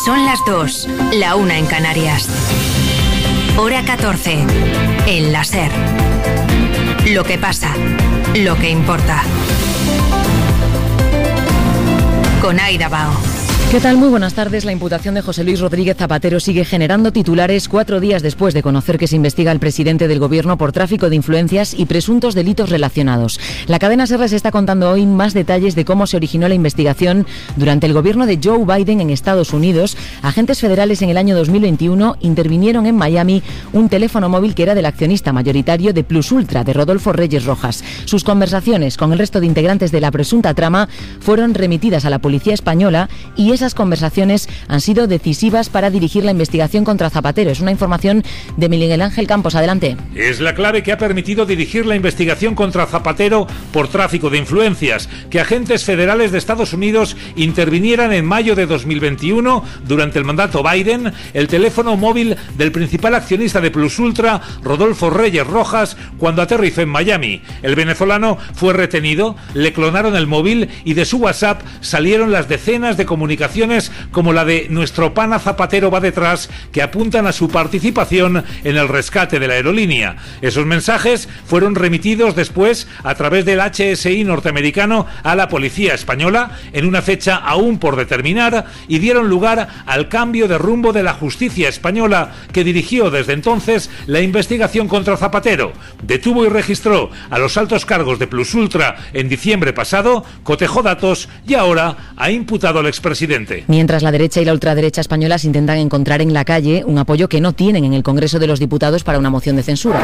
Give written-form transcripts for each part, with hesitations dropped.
Son las 2, la 1 en Canarias. Hora 14, en la SER. Lo que pasa, lo que importa. Con Aida Bao. ¿Qué tal? Muy buenas tardes. La imputación de José Luis Rodríguez Zapatero sigue generando titulares 4 días después de conocer que se investiga al presidente del gobierno por tráfico de influencias y presuntos delitos relacionados. La cadena SER está contando hoy más detalles de cómo se originó la investigación durante el gobierno de Joe Biden en Estados Unidos. Agentes federales en el año 2021 intervinieron en Miami un teléfono móvil que era del accionista mayoritario de Plus Ultra, de Rodolfo Reyes Rojas. Sus conversaciones con el resto de integrantes de la presunta trama fueron remitidas a la policía española y esas conversaciones han sido decisivas para dirigir la investigación contra Zapatero. Es una información de Miguel Ángel Campos. Adelante. Es la clave que ha permitido dirigir la investigación contra Zapatero por tráfico de influencias, que agentes federales de Estados Unidos intervinieran en mayo de 2021, durante el mandato Biden, el teléfono móvil del principal accionista de Plus Ultra, Rodolfo Reyes Rojas, cuando aterrizó en Miami. El venezolano fue retenido, le clonaron el móvil y de su WhatsApp salieron las decenas de comunicaciones como la de "nuestro pana Zapatero va detrás", que apuntan a su participación en el rescate de la aerolínea. Esos mensajes fueron remitidos después a través del HSI norteamericano a la policía española en una fecha aún por determinar y dieron lugar al cambio de rumbo de la justicia española, que dirigió desde entonces la investigación contra Zapatero. Detuvo y registró a los altos cargos de Plus Ultra en diciembre pasado, cotejó datos y ahora ha imputado al expresidente. Mientras la derecha y la ultraderecha españolas intentan encontrar en la calle un apoyo que no tienen en el Congreso de los Diputados para una moción de censura.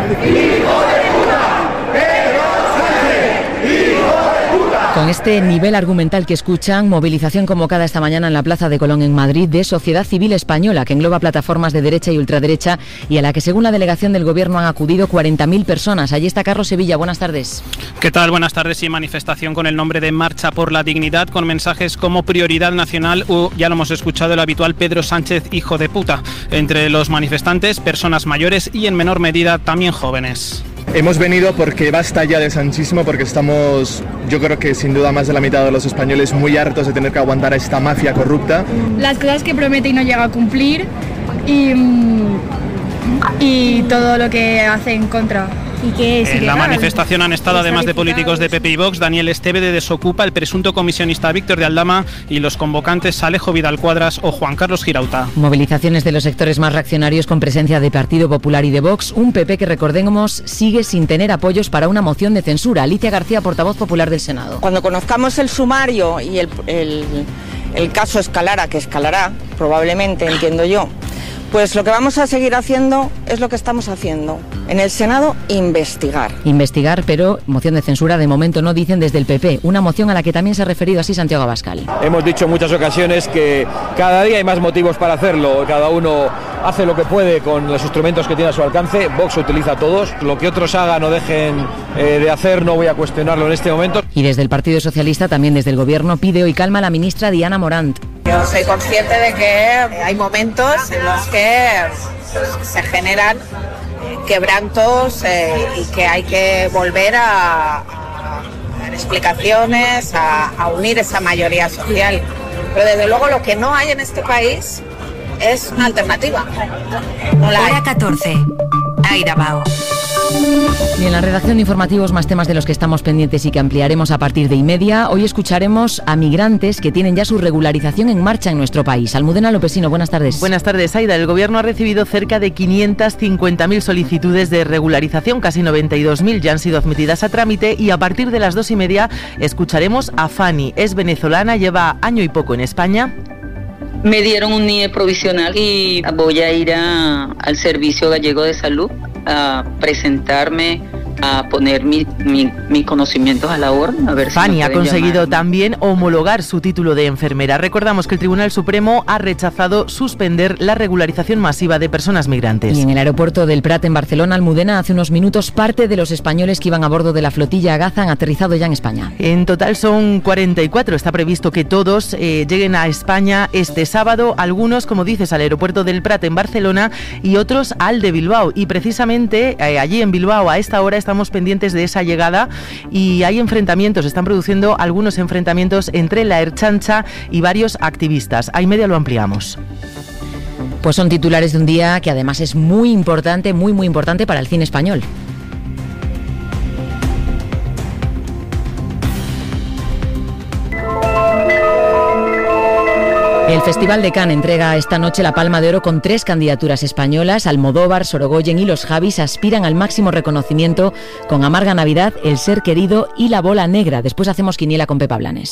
Con este nivel argumental que escuchan, movilización convocada esta mañana en la Plaza de Colón en Madrid de Sociedad Civil Española, que engloba plataformas de derecha y ultraderecha y a la que, según la delegación del Gobierno, han acudido 40.000 personas. Allí está Carlos Sevilla. Buenas tardes. ¿Qué tal? Buenas tardes. Y manifestación con el nombre de Marcha por la Dignidad, con mensajes como prioridad nacional o, ya lo hemos escuchado, el habitual Pedro Sánchez, hijo de puta. Entre los manifestantes, personas mayores y, en menor medida, también jóvenes. Hemos venido porque basta ya de sanchismo, porque estamos, yo creo que sin duda más de la mitad de los españoles, muy hartos de tener que aguantar a esta mafia corrupta. Las cosas que promete y no llega a cumplir y todo lo que hace en contra. ¿Y qué es? En la manifestación han estado, además de políticos de PP y Vox, Daniel Esteve de Desocupa, el presunto comisionista Víctor de Aldama y los convocantes Alejo Vidal Cuadras o Juan Carlos Girauta. Movilizaciones de los sectores más reaccionarios con presencia de Partido Popular y de Vox. Un PP que, recordemos, sigue sin tener apoyos para una moción de censura. Alicia García, portavoz popular del Senado. Cuando conozcamos el sumario y el caso escalara, que escalará probablemente, entiendo yo, pues lo que vamos a seguir haciendo es lo que estamos haciendo. En el Senado, investigar. Investigar, pero moción de censura de momento no, dicen desde el PP. Una moción a la que también se ha referido así Santiago Abascal. Hemos dicho en muchas ocasiones que cada día hay más motivos para hacerlo. Cada uno hace lo que puede con los instrumentos que tiene a su alcance. Vox utiliza todos. Lo que otros hagan o dejen de hacer no voy a cuestionarlo en este momento. Y desde el Partido Socialista, también desde el Gobierno, pide hoy calma a la ministra Diana Morant. Yo soy consciente de que hay momentos en los que se generan quebrantos y que hay que volver a dar explicaciones, a unir esa mayoría social. Pero desde luego lo que no hay en este país es una alternativa. No la hay. Hora 14, Aida Bao. Y en la redacción de informativos, más temas de los que estamos pendientes y que ampliaremos a partir de 1:30. Hoy escucharemos a migrantes que tienen ya su regularización en marcha en nuestro país. Almudena Lopesino, buenas tardes. Buenas tardes, Aida. El Gobierno ha recibido cerca de 550.000 solicitudes de regularización, casi 92.000 ya han sido admitidas a trámite y a partir de las 2:30 escucharemos a Fanny. Es venezolana, lleva año y poco en España. Me dieron un NIE provisional y voy a ir al Servicio Gallego de Salud a presentarme, a poner mis conocimientos a la orden. A ver Fanny si ha conseguido también homologar su título de enfermera. Recordamos que el Tribunal Supremo ha rechazado suspender la regularización masiva de personas migrantes. Y en el aeropuerto del Prat, en Barcelona, Almudena, hace unos minutos, parte de los españoles que iban a bordo de la flotilla Gaza han aterrizado ya en España. En total son 44. Está previsto que todos lleguen a España este sábado. Algunos, como dices, al aeropuerto del Prat en Barcelona y otros al de Bilbao. Y precisamente allí en Bilbao, a esta hora, está estamos pendientes de esa llegada y hay enfrentamientos, están produciendo algunos enfrentamientos entre la Ertzaintza y varios activistas. A y media lo ampliamos. Pues son titulares de un día que además es muy importante, muy importante para el cine español. El Festival de Cannes entrega esta noche la Palma de Oro con 3 candidaturas españolas. Almodóvar, Sorogoyen y Los Javis aspiran al máximo reconocimiento con Amarga Navidad, El Ser Querido y La Bola Negra. Después hacemos quiniela con Pepa Blanes.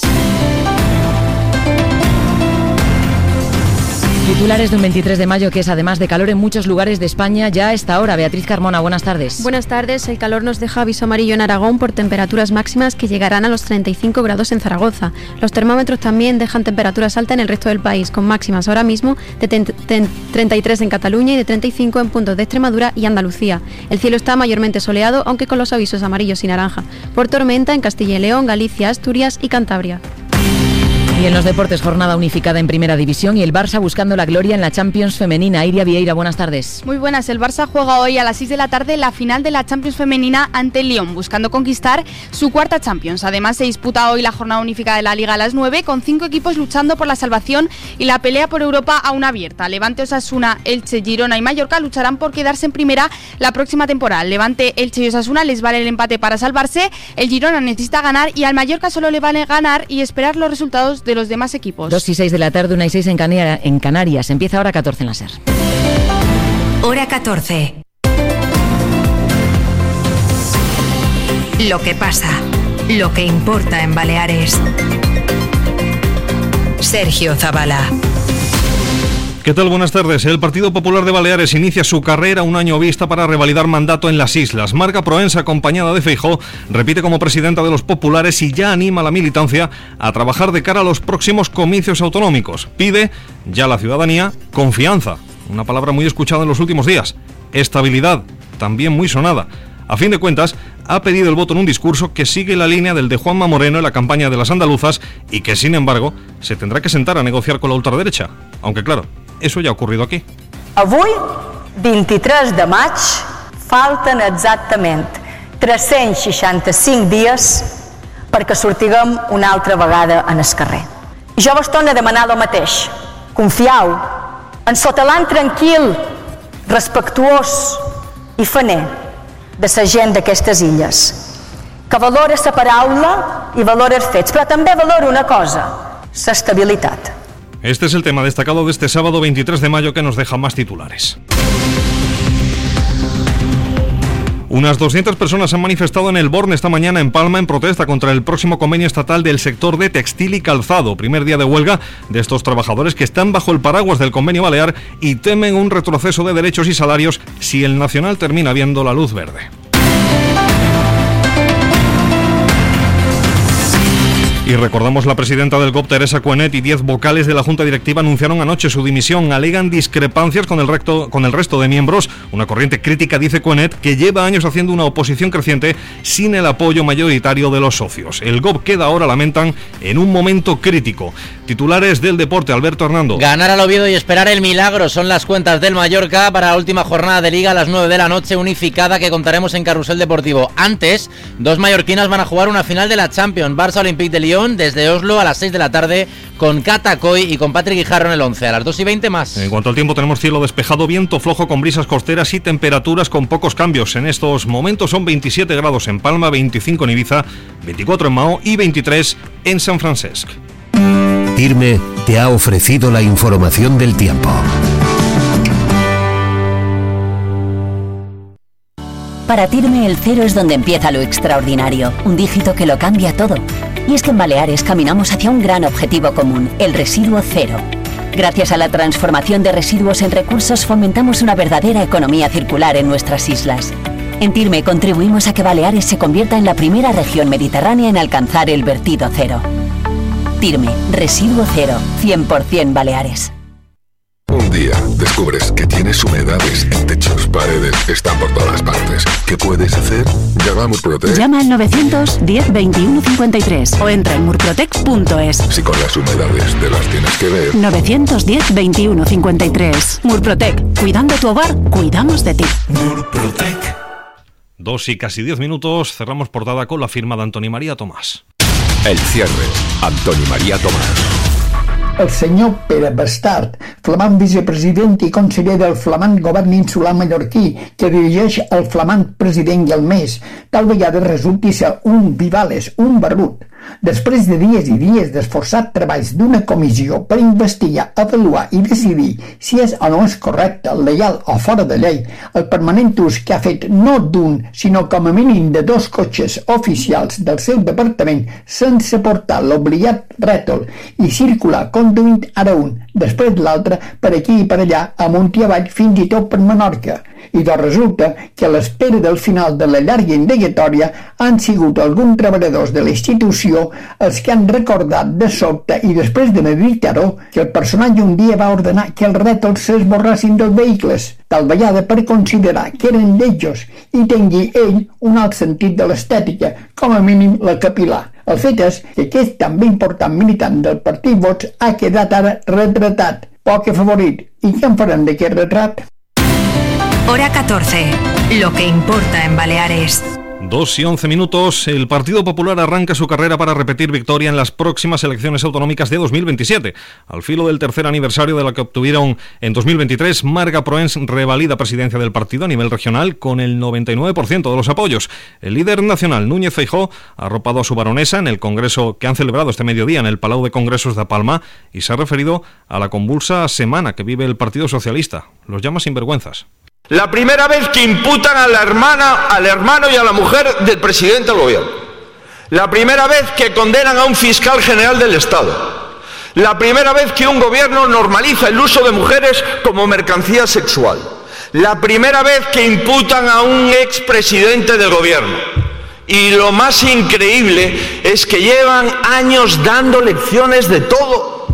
Titulares de un 23 de mayo que es además de calor en muchos lugares de España ya a esta hora. Beatriz Carmona, buenas tardes. Buenas tardes. El calor nos deja aviso amarillo en Aragón por temperaturas máximas que llegarán a los 35 grados en Zaragoza. Los termómetros también dejan temperaturas altas en el resto del país, con máximas ahora mismo de 33 en Cataluña y de 35 en puntos de Extremadura y Andalucía. El cielo está mayormente soleado, aunque con los avisos amarillos y naranja por tormenta en Castilla y León, Galicia, Asturias y Cantabria. Y en los deportes, jornada unificada en Primera División y el Barça buscando la gloria en la Champions femenina. Iria Vieira, buenas tardes. Muy buenas. El Barça juega hoy a las 6 de la tarde la final de la Champions femenina ante el Lyon, buscando conquistar su cuarta Champions. Además, se disputa hoy la jornada unificada de la Liga a las 9, con 5 equipos luchando por la salvación y la pelea por Europa aún abierta. Levante, Osasuna, Elche, Girona y Mallorca lucharán por quedarse en primera la próxima temporada. Levante, Elche y Osasuna les vale el empate para salvarse. El Girona necesita ganar y al Mallorca solo le vale ganar y esperar los resultados de los demás equipos. 2 y 6 de la tarde, 1 y 6 en Canarias. Empieza hora 14 en la SER. Hora 14. Lo que pasa, lo que importa en Baleares. Sergio Zabala. ¿Qué tal? Buenas tardes. El Partido Popular de Baleares inicia su carrera un año vista para revalidar mandato en las islas. Marga Proensa, acompañada de Feijóo, repite como presidenta de los populares y ya anima a la militancia a trabajar de cara a los próximos comicios autonómicos. Pide ya a la ciudadanía confianza, una palabra muy escuchada en los últimos días. Estabilidad, también muy sonada. A fin de cuentas, ha pedido el voto en un discurso que sigue la línea del de Juanma Moreno en la campaña de las andaluzas y que, sin embargo, se tendrá que sentar a negociar con la ultraderecha. Aunque claro, eso ya ha ocurrido aquí. Avui, 23 de maig, falten exactament 365 dies perquè sortiguem una altra vegada en el carrer. I jo vos torno a demanar el mateix. Confiau en sotalant tranquil, respectuós i faner de la gent d'aquestes illes, que valora la paraula i valora els fets, però també valora una cosa, l'estabilitat. Este es el tema destacado de este sábado 23 de mayo que nos deja más titulares. Unas 200 personas han manifestado en el Born esta mañana en Palma en protesta contra el próximo convenio estatal del sector de textil y calzado. Primer día de huelga de estos trabajadores que están bajo el paraguas del convenio balear y temen un retroceso de derechos y salarios si el nacional termina viendo la luz verde. Y recordamos, la presidenta del GOB, Teresa Cuenet, y 10 vocales de la Junta Directiva anunciaron anoche su dimisión. Alegan discrepancias con el resto de miembros. Una corriente crítica, dice Cuenet, que lleva años haciendo una oposición creciente sin el apoyo mayoritario de los socios. El GOB queda ahora, lamentan, en un momento crítico. Titulares del deporte, Alberto Hernando. Ganar al Oviedo y esperar el milagro son las cuentas del Mallorca para la última jornada de Liga a las 9 de la noche, unificada, que contaremos en Carrusel Deportivo. Antes, 2 mallorquinas van a jugar una final de la Champions. Barça Olympique de Lyon desde Oslo a las 6 de la tarde con Cata Coy y con Patrick Guijarro en el 11. A las 2:20 más. En cuanto al tiempo, tenemos cielo despejado, viento flojo con brisas costeras y temperaturas con pocos cambios. En estos momentos son 27 grados en Palma, 25 en Ibiza, 24 en Mao y 23 en San Francesc. Tirme te ha ofrecido la información del tiempo. Para Tirme el cero es donde empieza lo extraordinario, un dígito que lo cambia todo. Y es que en Baleares caminamos hacia un gran objetivo común, el residuo cero. Gracias a la transformación de residuos en recursos fomentamos una verdadera economía circular en nuestras islas. En Tirme contribuimos a que Baleares se convierta en la primera región mediterránea en alcanzar el vertido cero. Tirme, residuo cero, 100% Baleares. Un día descubres que tienes humedades en techos, paredes, están por todas partes. ¿Qué puedes hacer? Llama a Murprotec. Llama al 910 21 53 o entra en murprotec.es. Si con las humedades te las tienes que ver. 910 21 53. Murprotec. Cuidando tu hogar, cuidamos de ti. Murprotec. 2 y casi 10 minutos, cerramos portada con la firma de Antoni María Tomàs. El cierre, Antoni María Tomàs. El senyor Pere Bastart, flamant vicepresident i conseller del flamant govern insular mallorquí, que dirigeix el flamant president i el mes, tal vegada resulti ser un Vivales, un barrut. Després de dies i dies d'esforçats treballs d'una comissió per investigar, avaluar i decidir si és o no és correcte, legal o fora de llei, el permanent ús que ha fet no d'un, sinó com a mínim de 2 cotxes oficials del seu departament sense portar l'obligat rètol i circular conduint ara un, després l'altre, per aquí i per allà, amunt i avall, fins i tot per Menorca. I doncs resulta que a l'espera del final de la llarga indagatòria han sigut alguns treballadors de la institució els que han recordat de sobte i després de meditar-ho que el personatge un dia va ordenar que els rètols s'esborrassin dels vehicles, tal vegada per considerar que eren d'ells i tingui ell un alt sentit de l'estètica, com a mínim la capil·lar. El fet és que aquest també important militant del partit Vox ha quedat ara retratat, poc afavorit. I què en faran d'aquest retrat? Hora 14. Lo que importa en Baleares. 2 y 11 minutos, el Partido Popular arranca su carrera para repetir victoria en las próximas elecciones autonómicas de 2027. Al filo del tercer aniversario de la que obtuvieron en 2023, Marga Proens revalida presidencia del partido a nivel regional con el 99% de los apoyos. El líder nacional, Núñez Feijóo, ha arropado a su baronesa en el congreso que han celebrado este mediodía en el Palau de Congresos de Palma y se ha referido a la convulsa semana que vive el Partido Socialista. Los llama sinvergüenzas. La primera vez que imputan a la hermana, al hermano y a la mujer del presidente del gobierno. La primera vez que condenan a un fiscal general del Estado. La primera vez que un gobierno normaliza el uso de mujeres como mercancía sexual. La primera vez que imputan a un expresidente del gobierno. Y lo más increíble es que llevan años dando lecciones de todo.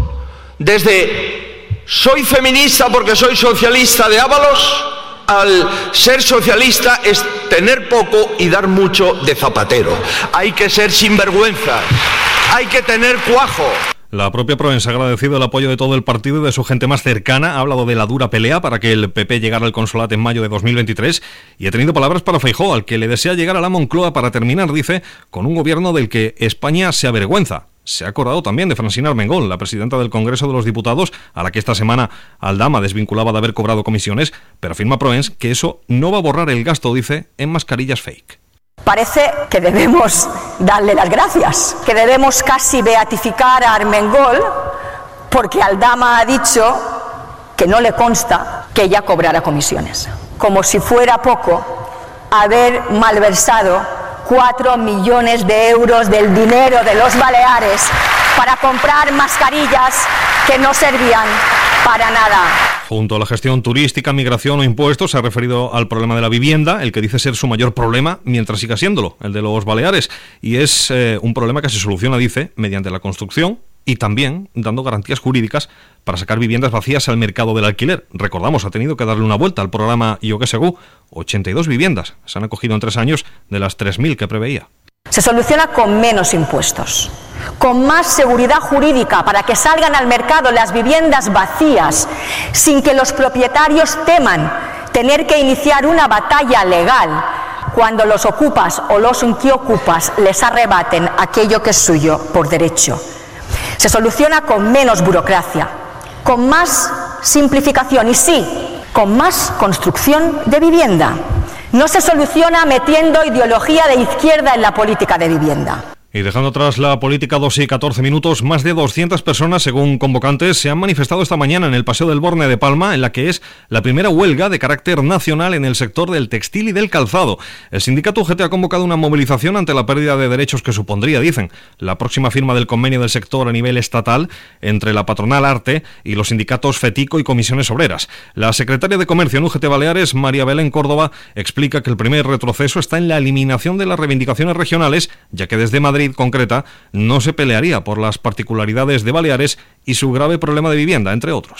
Desde soy feminista porque soy socialista de Ábalos, al ser socialista es tener poco y dar mucho de Zapatero. Hay que ser sinvergüenza, hay que tener cuajo. La propia Proens ha agradecido el apoyo de todo el partido y de su gente más cercana, ha hablado de la dura pelea para que el PP llegara al Consolat en mayo de 2023 y ha tenido palabras para Feijóo, al que le desea llegar a la Moncloa para terminar, dice, con un gobierno del que España se avergüenza. Se ha acordado también de Francina Armengol, la presidenta del Congreso de los Diputados, a la que esta semana Aldama desvinculaba de haber cobrado comisiones, pero afirma Proens que eso no va a borrar el gasto, dice, en mascarillas fake. Parece que debemos darle las gracias, que debemos casi beatificar a Armengol porque Aldama ha dicho que no le consta que ella cobrara comisiones. Como si fuera poco haber malversado 4 millones de euros del dinero de los Baleares para comprar mascarillas que no servían para nada. Junto a la gestión turística, migración o impuestos, se ha referido al problema de la vivienda, el que dice ser su mayor problema, mientras siga siéndolo, el de los Baleares. Y es un problema que se soluciona, dice, mediante la construcción y también dando garantías jurídicas para sacar viviendas vacías al mercado del alquiler. Recordamos, ha tenido que darle una vuelta al programa Yo que Segú. 82 viviendas se han acogido en 3 años de las 3.000 que preveía. Se soluciona con menos impuestos, con más seguridad jurídica para que salgan al mercado las viviendas vacías, sin que los propietarios teman tener que iniciar una batalla legal cuando los ocupas o los inquiocupas les arrebaten aquello que es suyo por derecho. Se soluciona con menos burocracia, con más simplificación y sí, con más construcción de vivienda. No se soluciona metiendo ideología de izquierda en la política de vivienda. Y dejando atrás la política, 2 y 14 minutos, más de 200 personas, según convocantes, se han manifestado esta mañana en el Paseo del Borne de Palma, en la que es la primera huelga de carácter nacional en el sector del textil y del calzado. El sindicato UGT ha convocado una movilización ante la pérdida de derechos que supondría, dicen, la próxima firma del convenio del sector a nivel estatal entre la patronal Arte y los sindicatos FETICO y comisiones obreras. La secretaria de Comercio en UGT Baleares, María Belén Córdoba, explica que el primer retroceso está en la eliminación de las reivindicaciones regionales, ya que desde Madrid concreta no se pelearía por las particularidades de Baleares y su grave problema de vivienda, entre otros.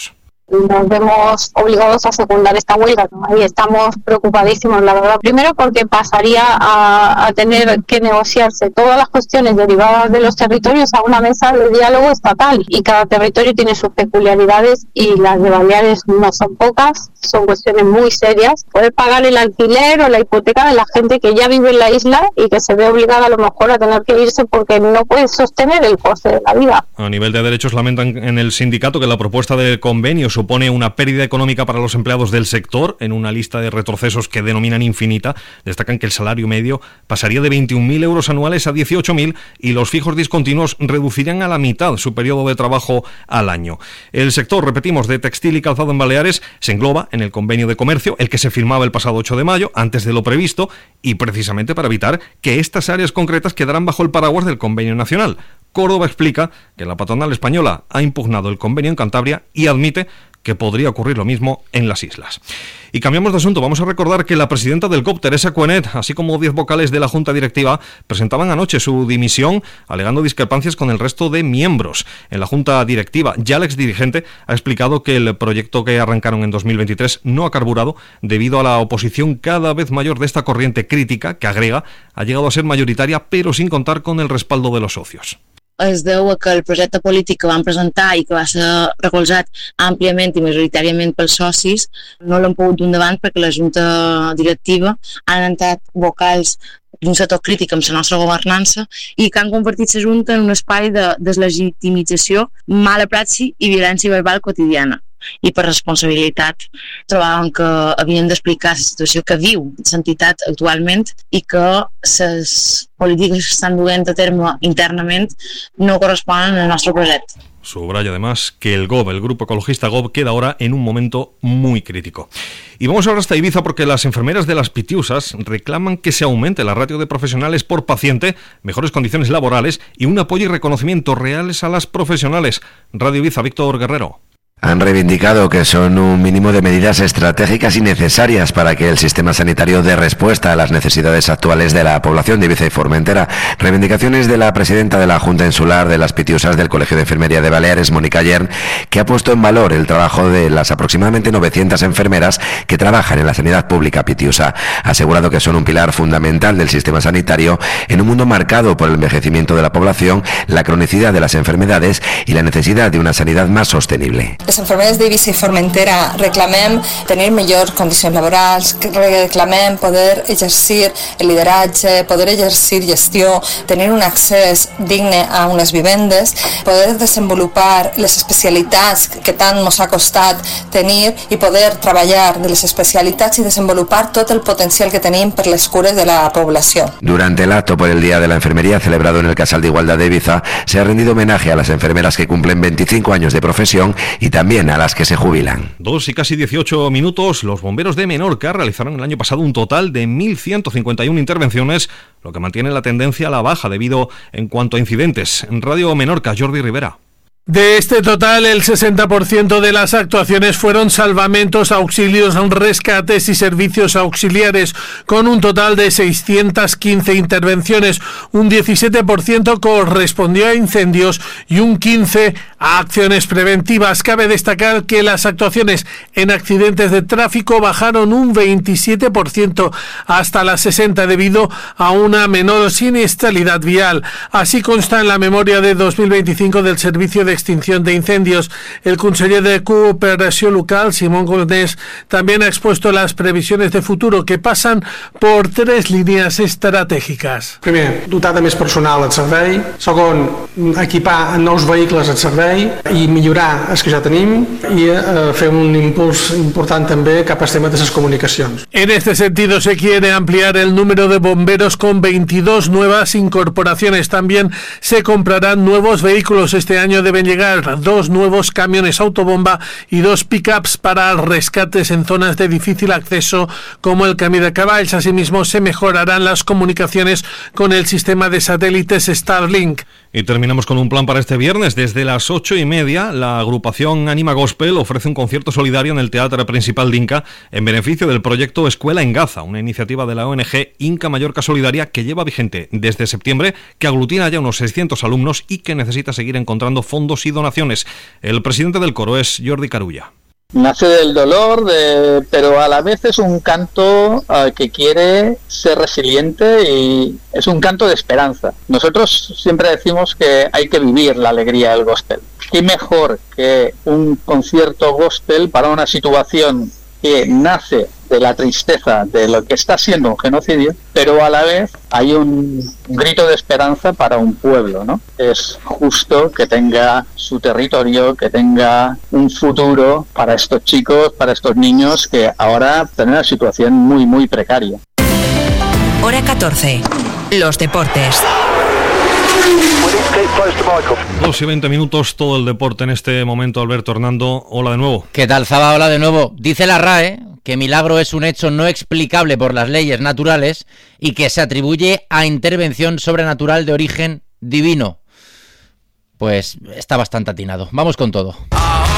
Nos vemos obligados a secundar esta huelga, ¿no? Y estamos preocupadísimos, la verdad. Primero porque pasaría a tener que negociarse todas las cuestiones derivadas de los territorios a una mesa de diálogo estatal, y cada territorio tiene sus peculiaridades y las de Baleares no son pocas, son cuestiones muy serias. Poder pagar el alquiler o la hipoteca de la gente que ya vive en la isla y que se ve obligada a lo mejor a tener que irse porque no puede sostener el coste de la vida. A nivel de derechos lamentan en el sindicato que la propuesta del convenio supone una pérdida económica para los empleados del sector. En una lista de retrocesos que denominan infinita, destacan que el salario medio pasaría de 21.000 euros anuales a 18.000 y los fijos discontinuos reducirían a la mitad su periodo de trabajo al año. El sector, repetimos, de textil y calzado en Baleares se engloba en el convenio de comercio, el que se firmaba el pasado 8 de mayo, antes de lo previsto, y precisamente para evitar que estas áreas concretas quedaran bajo el paraguas del convenio nacional. Córdoba explica que la patronal española ha impugnado el convenio en Cantabria y admite que podría ocurrir lo mismo en las islas. Y cambiamos de asunto. Vamos a recordar que la presidenta del COP, Teresa Cuenet, así como 10 vocales de la Junta Directiva, presentaban anoche su dimisión, alegando discrepancias con el resto de miembros. En la Junta Directiva, ya el exdirigente ha explicado que el proyecto que arrancaron en 2023 no ha carburado debido a la oposición cada vez mayor de esta corriente crítica, que agrega, ha llegado a ser mayoritaria, pero sin contar con el respaldo de los socios. Es deu a que el projecte polític que van presentar i que va ser recolzat àmpliament i majoritàriament pels socis no l'han pogut dur endavant perquè la Junta Directiva han entrat vocals d'un sector crític amb la nostra governança i que han convertit la Junta en un espai de deslegitimització, mala praxi i violència verbal quotidiana. I per responsabilitat trobaven que havien d'explicar la situació que viu l'entitat actualment i que les polítiques que estan duent a terme internament no corresponen al nostre projecte. Subraya además que el GOB, el Grupo Ecologista GOB, queda ahora en un momento muy crítico. Y vamos ahora hasta Ibiza porque las enfermeras de las Pitiusas reclaman que se aumente la ratio de profesionales por paciente, mejores condiciones laborales y un apoyo y reconocimiento reales a las profesionales. Radio Ibiza, Víctor Guerrero. Han reivindicado que son un mínimo de medidas estratégicas y necesarias para que el sistema sanitario dé respuesta a las necesidades actuales de la población de Ibiza y Formentera. Reivindicaciones de la presidenta de la Junta Insular de las Pitiusas del Colegio de Enfermería de Baleares, Mónica Yern, que ha puesto en valor el trabajo de las aproximadamente 900 enfermeras que trabajan en la sanidad pública pitiusa. Ha asegurado que son un pilar fundamental del sistema sanitario en un mundo marcado por el envejecimiento de la población, la cronicidad de las enfermedades y la necesidad de una sanidad más sostenible. Les enfermeres d'Eivissa i Formentera reclamem tenir millors condicions laborals, reclamem poder exercir el lideratge, poder exercir gestió, tenir un accés digne a unes vivendes, poder desenvolupar les especialitats que tant ens ha costat tenir i poder treballar de les especialitats y desenvolupar tot el potencial que tenim per les cures de la población. Durante el acto por el Día de la Enfermería celebrado en el Casal de Igualdad de Ibiza, se ha rendido homenaje a las enfermeras que cumplen 25 años de profesión y también a las que se jubilan. 2 y casi 18 minutos. Los bomberos de Menorca realizaron el año pasado un total de 1.151 intervenciones, lo que mantiene la tendencia a la baja debido en cuanto a incidentes. En Radio Menorca, Jordi Rivera. De este total, el 60% de las actuaciones fueron salvamentos, auxilios, rescates y servicios auxiliares, con un total de 615 intervenciones. Un 17% correspondió a incendios y un 15% a acciones preventivas. Cabe destacar que las actuaciones en accidentes de tráfico bajaron un 27% hasta las 60% debido a una menor siniestralidad vial. Así consta en la memoria de 2025 del Servicio de Extinción de Incendios. El conseller de Cooperación Local, Simón Colnés, también ha expuesto las previsiones de futuro que pasan por 3 líneas estratègiques. Primer, dotar de més personal al servei. Segon, equipar nous vehicles al servei i millorar els que ja tenim i fer un impuls important també cap als temes de les comunicacions. En este sentido se quiere ampliar el número de bomberos con 22 nuevas incorporaciones. También se comprarán nuevos vehículos. Este año deben llegar 2 nuevos camiones autobomba y 2 pick-ups para rescates en zonas de difícil acceso como el Camí de Cavalls. Asimismo, se mejorarán las comunicaciones con el sistema de satélites Starlink. Y terminamos con un plan para este viernes. Desde las 8:30, la agrupación Anima Gospel ofrece un concierto solidario en el Teatro Principal de Inca en beneficio del proyecto Escuela en Gaza, una iniciativa de la ONG Inca Mallorca Solidaria que lleva vigente desde septiembre, que aglutina ya unos 600 alumnos y que necesita seguir encontrando fondos y donaciones. El presidente del coro es Jordi Carulla. nace del dolor, pero a la vez es un canto que quiere ser resiliente y es un canto de esperanza. Nosotros siempre decimos que hay que vivir la alegría del gospel. ¿Qué mejor que un concierto gospel para una situación que nace de la tristeza de lo que está siendo un genocidio, pero a la vez hay un grito de esperanza para un pueblo, ¿no? Es justo que tenga su territorio, que tenga un futuro para estos chicos, para estos niños que ahora tienen una situación muy, muy precaria. Hora 14. Los deportes. 2:20 minutos, todo el deporte en este momento. Alberto Hernando, hola de nuevo. ¿Qué tal, Zaba? Hola de nuevo. Dice la RAE que milagro es un hecho no explicable por las leyes naturales y que se atribuye a intervención sobrenatural de origen divino. Pues está bastante atinado. Vamos con todo.